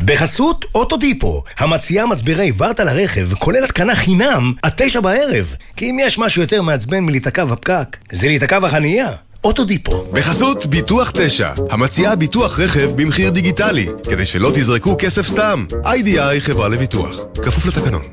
בחסות אוטודיפו, המציעה מצברי ורטה לרכב, כולל התקנה חינם עד 9 בערב. כי אם יש משהו יותר מעצבן מלהיתקע בפקק, זה להיתקע בחנייה. אוטודיפו. בחסות ביטוח 9, המציעה ביטוח רכב במחיר דיגיטלי, כדי שלא תזרקו כסף סתם. IDI חברה לביטוח, כפוף לתקנון.